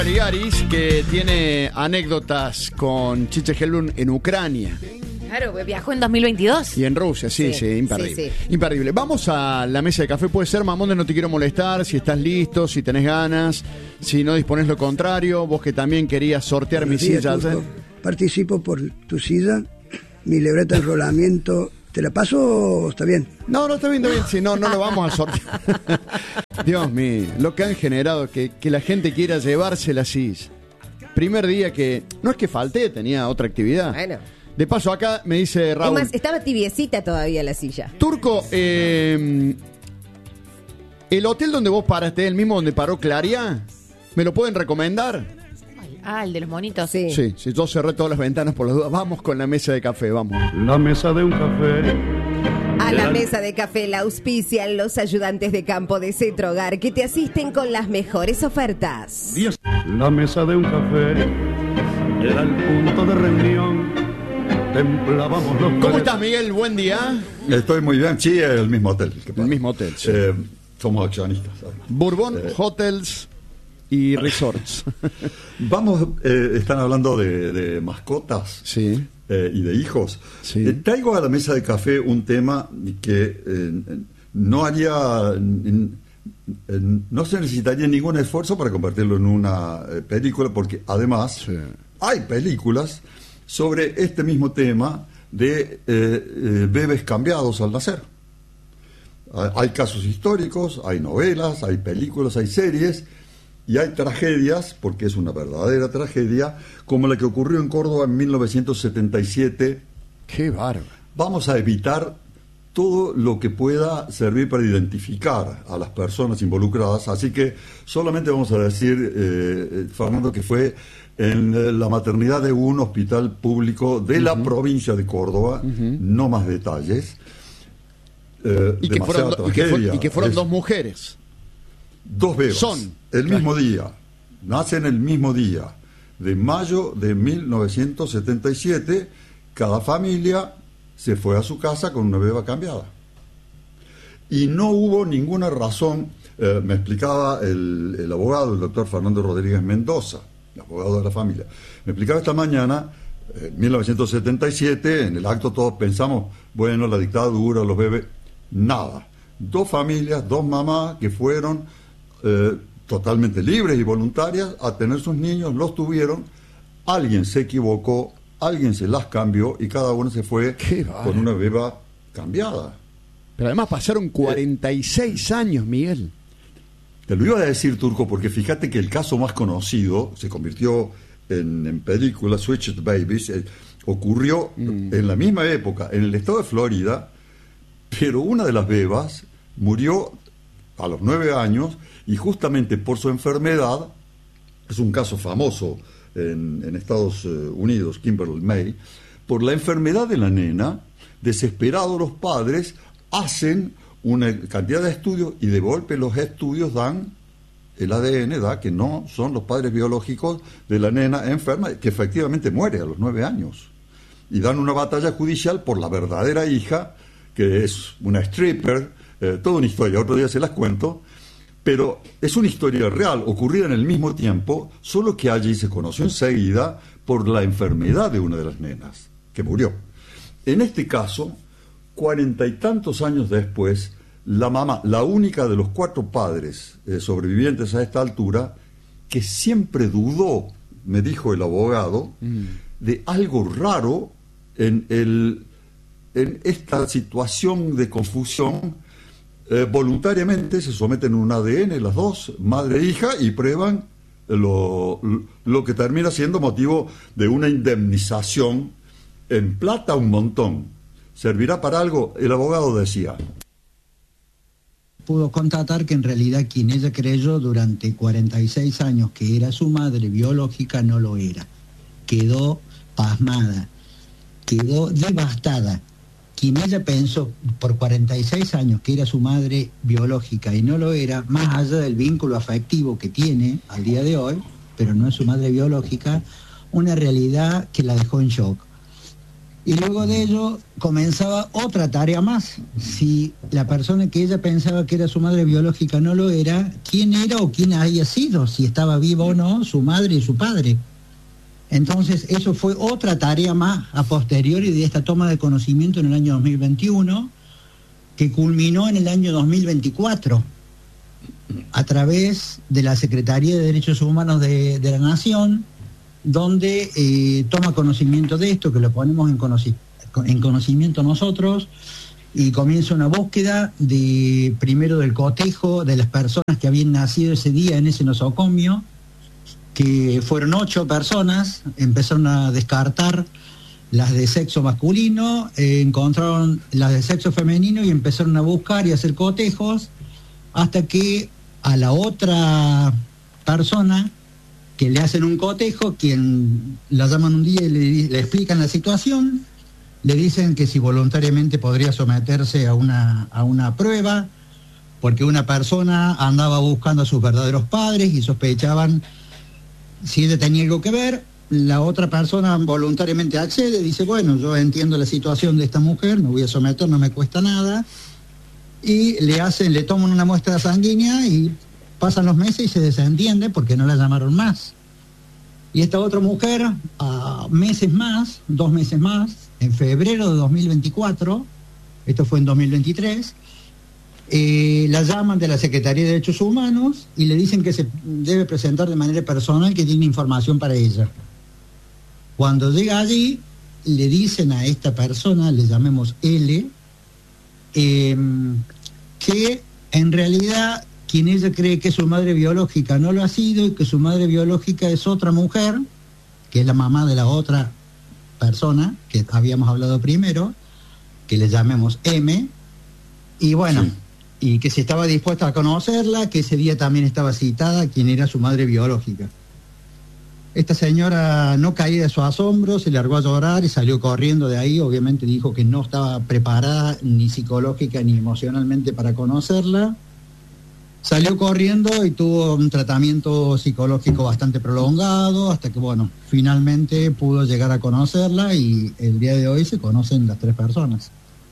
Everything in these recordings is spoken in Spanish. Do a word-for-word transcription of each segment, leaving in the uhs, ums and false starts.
Ligaris, que tiene anécdotas con Chiche Helblum en Ucrania. Claro, viajó en dos mil veintidós. Y en Rusia, sí, sí, sí imperdible. Sí, sí. Imperdible. Vamos a la mesa de café. Puede ser, Mamonde, no te quiero molestar. Si estás listo, si tenés ganas, si no disponés lo contrario. Vos que también querías sortear mi silla. ¿eh? Participo por tu silla. Mi libreta de enrolamiento. ¿Te la paso o está bien? No, no, está bien, está bien. Si no, no lo vamos a sortear. Dios mío, lo que han generado, que, que la gente quiera llevarse la silla. Primer día que... No es que falté, tenía otra actividad. Bueno. De paso, acá me dice Raúl... Además, estaba tibiecita todavía la silla. Turco, eh, el hotel donde vos paraste, el mismo donde paró Claria, ¿me lo pueden recomendar? Ah, el de los monitos. Sí. Sí, sí, yo cerré todas las ventanas por las dudas. Vamos con la mesa de café, vamos. La mesa de un café. A la mesa de café la auspician los ayudantes de campo de Cetrogar, que te asisten con las mejores ofertas. La mesa de un café era el punto de reunión. Templábamos los... ¿Cómo estás, Miguel? Buen día. Estoy muy bien. Sí, el mismo hotel. El mismo hotel, sí. Eh, somos accionistas. Bourbon eh. Hotels y Resorts. Vamos, eh, están hablando de, de mascotas. Sí. Eh, y de hijos. Sí. Eh, traigo a la mesa de café un tema que eh, no haría, eh, no se necesitaría ningún esfuerzo para convertirlo en una eh, película, porque además sí. hay películas sobre este mismo tema de eh, eh, bebés cambiados al nacer. Hay casos históricos, hay novelas, hay películas, hay series. Y hay tragedias, porque es una verdadera tragedia, como la que ocurrió en Córdoba en mil novecientos setenta y siete. ¡Qué bárbaro! Vamos a evitar todo lo que pueda servir para identificar a las personas involucradas, así que solamente vamos a decir, eh, Fernando, que fue en la maternidad de un hospital público de uh-huh. la provincia de Córdoba, uh-huh. no más detalles. Eh, y, que fueron, y, que fue, y que fueron es, dos mujeres. Dos bebés. Son. El claro. mismo día. Nacen el mismo día. De mayo de mil novecientos setenta y siete, cada familia se fue a su casa con una beba cambiada. Y no hubo ninguna razón, eh, me explicaba el, el abogado, el doctor Fernando Rodríguez Mendoza, el abogado de la familia, me explicaba esta mañana, en eh, mil novecientos setenta y siete, en el acto todos pensamos, bueno, la dictadura, los bebés, nada. Dos familias, dos mamás que fueron eh, totalmente libres y voluntarias a tener sus niños, los tuvieron, alguien se equivocó, alguien se las cambió y cada uno se fue con una beba cambiada. Pero además pasaron cuarenta y seis años, Miguel. Te lo iba a decir, Turco, porque fíjate que el caso más conocido se convirtió en, en película, Switched Babies, eh, ocurrió mm. en la misma época en el estado de Florida, pero una de las bebas murió a los nueve años y justamente por su enfermedad, es un caso famoso en, en Estados Unidos, Kimberly May, por la enfermedad de la nena, desesperados los padres hacen una cantidad de estudios y de golpe los estudios dan, el A D N da que no son los padres biológicos de la nena enferma, que efectivamente muere a los nueve años. Y dan una batalla judicial por la verdadera hija, que es una stripper, eh, toda una historia, otro día se las cuento, pero es una historia real, ocurrida en el mismo tiempo, solo que allí se conoció enseguida por la enfermedad de una de las nenas, que murió. En este caso, cuarenta y tantos años después, la mamá, la única de los cuatro padres eh, sobrevivientes a esta altura, que siempre dudó, me dijo el abogado, mm. de algo raro en, el, en esta situación de confusión, eh, voluntariamente se someten a un A D N las dos, madre e hija, y prueban lo, lo que termina siendo motivo de una indemnización en plata un montón. ¿Servirá para algo? El abogado decía. Pudo constatar que en realidad quien ella creyó durante cuarenta y seis años que era su madre biológica no lo era. Quedó pasmada, quedó devastada. Quien ella pensó por cuarenta y seis años que era su madre biológica y no lo era, más allá del vínculo afectivo que tiene al día de hoy, pero no es su madre biológica, una realidad que la dejó en shock. Y luego de ello comenzaba otra tarea más. Si la persona que ella pensaba que era su madre biológica no lo era, ¿quién era o quién había sido? Si estaba vivo o no, su madre y su padre. Entonces, eso fue otra tarea más a posteriori de esta toma de conocimiento en el año dos mil veintiuno, que culminó en el año dos mil veinticuatro, a través de la Secretaría de Derechos Humanos de, de la Nación, donde eh, toma conocimiento de esto, que lo ponemos en, conoci- en conocimiento nosotros, y comienza una búsqueda de primero del cotejo de las personas que habían nacido ese día en ese nosocomio, que fueron ocho personas. Empezaron a descartar las de sexo masculino, eh, encontraron las de sexo femenino y empezaron a buscar y a hacer cotejos, hasta que a la otra persona que le hacen un cotejo, quien la llaman un día y le, le explican la situación, le dicen que si voluntariamente podría someterse a una, a una prueba, porque una persona andaba buscando a sus verdaderos padres y sospechaban si ella tenía algo que ver. La otra persona voluntariamente accede, dice, bueno, yo entiendo la situación de esta mujer, me voy a someter, no me cuesta nada, y le hacen, le toman una muestra sanguínea y pasan los meses y se desentiende porque no la llamaron más. Y esta otra mujer, a meses más, dos meses más, en febrero de dos mil veinticuatro, esto fue en dos mil veintitrés, eh, la llaman de la Secretaría de Derechos Humanos y le dicen que se debe presentar de manera personal, que tiene información para ella. Cuando llega allí, le dicen a esta persona, le llamemos L, eh, que en realidad quien ella cree que es su madre biológica no lo ha sido, y que su madre biológica es otra mujer, que es la mamá de la otra persona que habíamos hablado primero, que le llamemos M, y bueno, sí. Y que si estaba dispuesta a conocerla, que ese día también estaba citada quien era su madre biológica. Esta señora no caía de su asombro, se largó a llorar y salió corriendo de ahí. Obviamente dijo que no estaba preparada ni psicológica ni emocionalmente para conocerla. Salió corriendo y tuvo un tratamiento psicológico bastante prolongado, hasta que, bueno, finalmente pudo llegar a conocerla, y el día de hoy se conocen las tres personas.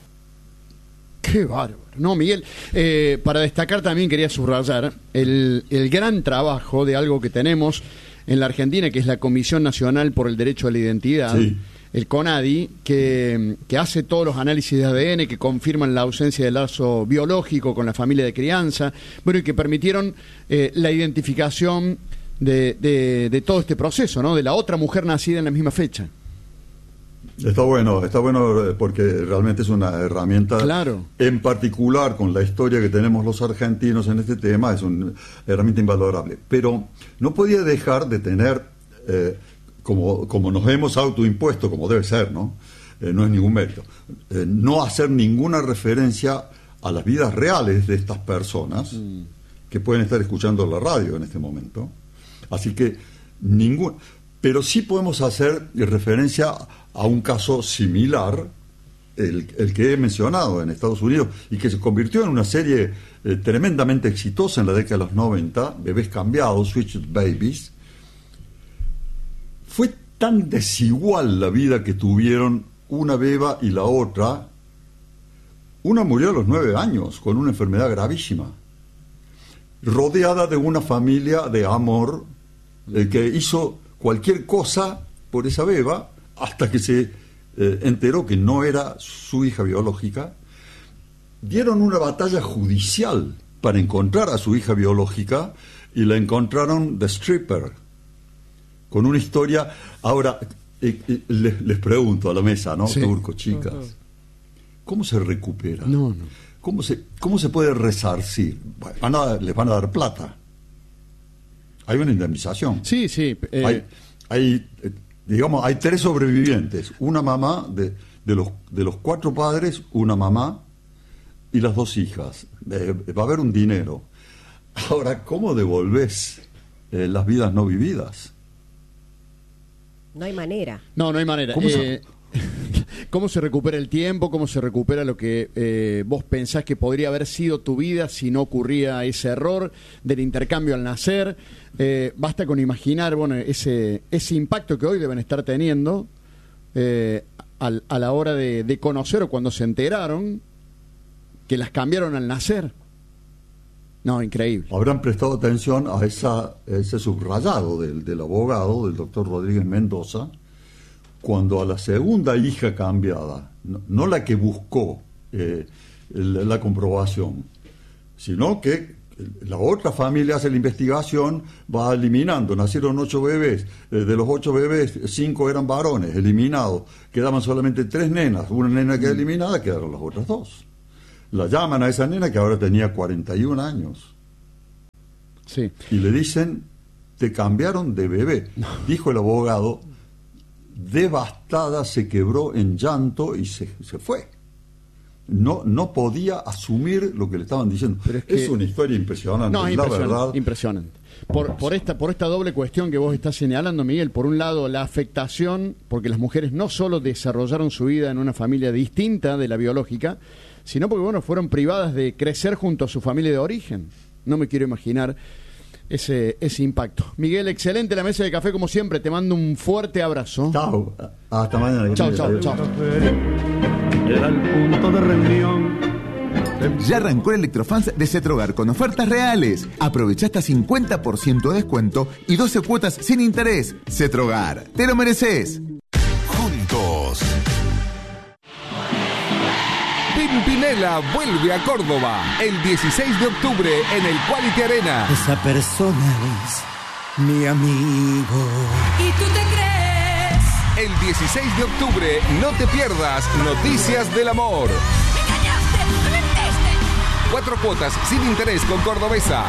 Qué bárbaro. No, Miguel, eh, para destacar también quería subrayar el, el gran trabajo de algo que tenemos en la Argentina, que es la Comisión Nacional por el Derecho a la Identidad, sí. El CONADI, que, que hace todos los análisis de A D N, que confirman la ausencia del lazo biológico con la familia de crianza, bueno, y que permitieron eh, la identificación de, de, de todo este proceso, ¿no? De la otra mujer nacida en la misma fecha. Está bueno, está bueno porque realmente es una herramienta, claro. En particular con la historia que tenemos los argentinos en este tema, es una herramienta invalorable. Pero no podía dejar de tener, eh, como, como nos hemos autoimpuesto, como debe ser, ¿no? Eh, no es ningún mérito, eh, no hacer ninguna referencia a las vidas reales de estas personas mm. que pueden estar escuchando la radio en este momento. Así que ningún... Pero sí podemos hacer referencia a un caso similar, el, el que he mencionado en Estados Unidos, y que se convirtió en una serie eh, tremendamente exitosa en la década de los noventa, Bebés Cambiados, Switched Babies. Fue tan desigual la vida que tuvieron una beba y la otra. Una murió a los nueve años con una enfermedad gravísima, rodeada de una familia de amor eh, que hizo cualquier cosa por esa beba, hasta que se eh, enteró que no era su hija biológica. Dieron una batalla judicial para encontrar a su hija biológica, y la encontraron de stripper, con una historia. Ahora, eh, eh, les, les pregunto a la mesa, ¿no? Sí. Turco, chicas, ¿cómo se recupera? No, no. ¿Cómo se, cómo se puede resarcir? Van a, les van a dar plata. Hay una indemnización. Sí, sí. Eh... Hay, hay, digamos, hay tres sobrevivientes. Una mamá de, de, los, de los cuatro padres, una mamá y las dos hijas. Eh, va a haber un dinero. Ahora, ¿cómo devolvés eh, las vidas no vividas? No hay manera. No, no hay manera. ¿Cómo eh, se... ¿Cómo se recupera el tiempo? ¿Cómo se recupera lo que eh, vos pensás que podría haber sido tu vida si no ocurría ese error del intercambio al nacer? Eh, basta con imaginar, bueno, ese ese impacto que hoy deben estar teniendo, eh, al, a la hora de, de conocer o cuando se enteraron que las cambiaron al nacer. No, increíble. Habrán prestado atención a esa, ese subrayado del, del abogado, del doctor Rodríguez Mendoza, cuando a la segunda hija cambiada, no, no la que buscó eh, la, la comprobación, sino que la otra familia hace la investigación, va eliminando, nacieron ocho bebés, eh, de los ocho bebés, cinco eran varones, eliminados, quedaban solamente tres nenas, una nena queda eliminada, quedaron las otras dos. La llaman a esa nena que ahora tenía cuarenta y un años. Sí. Y le dicen, te cambiaron de bebé. No. Dijo el abogado, devastada, se quebró en llanto y se, se fue. No, no podía asumir lo que le estaban diciendo. Pero es, que... es una historia impresionante, no, es la impresionante, verdad. Impresionante. Por, por, esta, por esta doble cuestión que vos estás señalando, Miguel, por un lado la afectación, porque las mujeres no solo desarrollaron su vida en una familia distinta de la biológica, sino porque, bueno, fueron privadas de crecer junto a su familia de origen. No me quiero imaginar ese, ese impacto. Miguel, excelente la mesa de café como siempre, te mando un fuerte abrazo. Chao, hasta mañana. Chao, chao, chao. Era el punto de reunión. Ya arrancó el Electrofans de Cetrogar con ofertas reales. Aprovecha hasta cincuenta por ciento de descuento y doce cuotas sin interés. Cetrogar, te lo mereces. Juntos. Pimpinela vuelve a Córdoba el dieciséis de octubre en el Quality Arena. Esa persona es mi amigo. ¿Y tú te crees? El dieciséis de octubre no te pierdas Noticias del Amor. ¡Me engañaste! ¡Me mentiste! Cuatro cuotas sin interés con Cordobesa.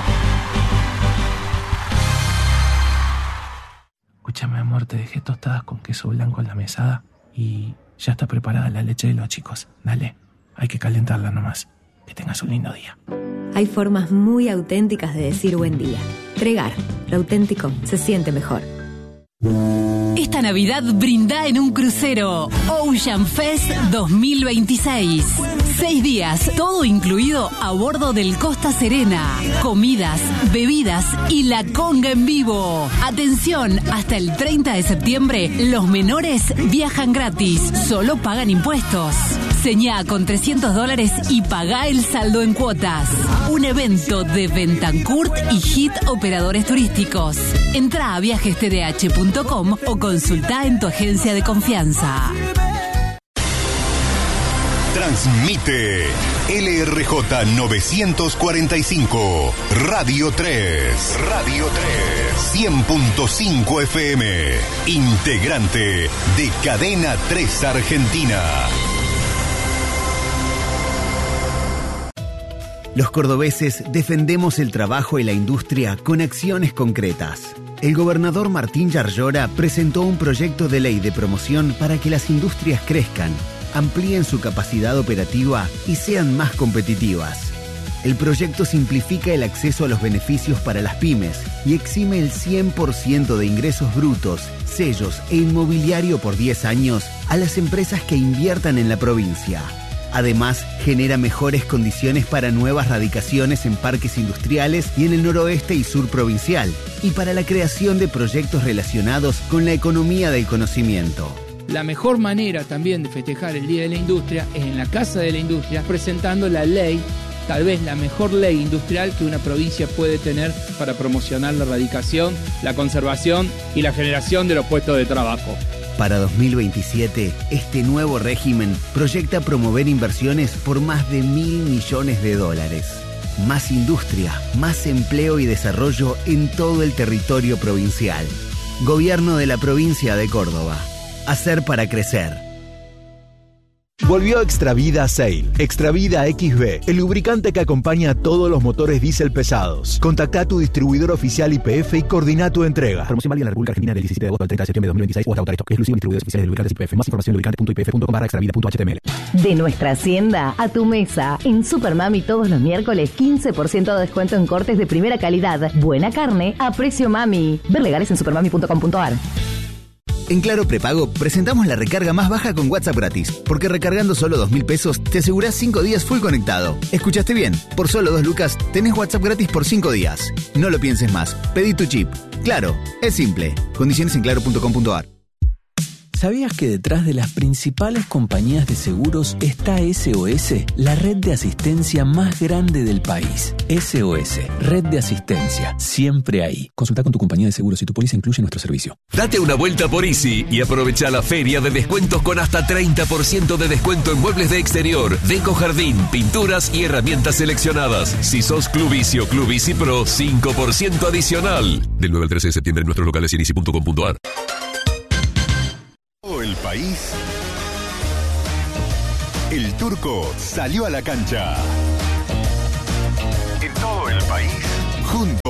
Escúchame, amor, te dejé tostadas con queso blanco en la mesada y ya está preparada la leche de los chicos. Dale. Hay que calentarla nomás. Que tengas un lindo día. Hay formas muy auténticas de decir buen día. Tregar, lo auténtico se siente mejor. Esta Navidad brinda en un crucero. Ocean Fest dos mil veintiséis. Seis días, todo incluido a bordo del Costa Serena. Comidas, bebidas y la conga en vivo. Atención, hasta el treinta de septiembre, los menores viajan gratis. Solo pagan impuestos. Señá con trescientos dólares y pagá el saldo en cuotas. Un evento de Bentancourt y Hit Operadores Turísticos. Entrá a viajes t d h punto com o consultá en tu agencia de confianza. Transmite L R J novecientos cuarenta y cinco, Radio tres. Radio tres. cien punto cinco F M. Integrante de Cadena tres Argentina. Los cordobeses defendemos el trabajo y la industria con acciones concretas. El gobernador Martín Yarlora presentó un proyecto de ley de promoción para que las industrias crezcan, amplíen su capacidad operativa y sean más competitivas. El proyecto simplifica el acceso a los beneficios para las pymes y exime el cien por ciento de ingresos brutos, sellos e inmobiliario por diez años a las empresas que inviertan en la provincia. Además, genera mejores condiciones para nuevas radicaciones en parques industriales y en el noroeste y sur provincial, y para la creación de proyectos relacionados con la economía del conocimiento. La mejor manera también de festejar el Día de la Industria es en la Casa de la Industria, presentando la ley, tal vez la mejor ley industrial que una provincia puede tener para promocionar la radicación, la conservación y la generación de los puestos de trabajo. Para dos mil veintisiete, este nuevo régimen proyecta promover inversiones por más de mil millones de dólares. Más industria, más empleo y desarrollo en todo el territorio provincial. Gobierno de la provincia de Córdoba. Hacer para crecer. Volvió Extravida Sail. Extravida X B, el lubricante que acompaña a todos los motores diésel pesados. Contactá a tu distribuidor oficial Y P F y coordina tu entrega. Promoción válida en la República Argentina del diecisiete de agosto al treinta de septiembre de dos mil veintiséis o hasta agotar esto. Exclusivo distribuidores oficiales de lubricantes Y P F. Más información en lubricante punto i p f punto com barra extravida punto h t m l. De nuestra hacienda a tu mesa. En Supermami todos los miércoles quince por ciento de descuento en cortes de primera calidad. Buena carne a precio mami. Ver legales en supermami punto com punto a r. En Claro Prepago presentamos la recarga más baja con WhatsApp gratis, porque recargando solo dos mil pesos te asegurás cinco días full conectado. ¿Escuchaste bien? Por solo dos lucas tenés WhatsApp gratis por cinco días. No lo pienses más, pedí tu chip. Claro, es simple. Condiciones en claro punto com punto a r. ¿Sabías que detrás de las principales compañías de seguros está S O S, la red de asistencia más grande del país? S O S, red de asistencia, siempre ahí. Consulta con tu compañía de seguros si tu póliza incluye nuestro servicio. Date una vuelta por Easy y aprovecha la feria de descuentos con hasta treinta por ciento de descuento en muebles de exterior, deco jardín, pinturas y herramientas seleccionadas. Si sos Club Easy o Club Easy Pro, cinco por ciento adicional. Del nueve al trece de septiembre en nuestros locales y en easy punto com punto a r. El país. El Turco salió a la cancha. En todo el país, junto